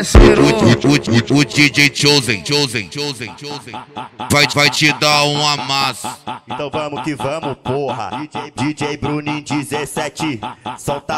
parceiro. O DJ Chosen vai te dar um amasso. Então vamos que vamos, porra. DJ Bruninho 17, solta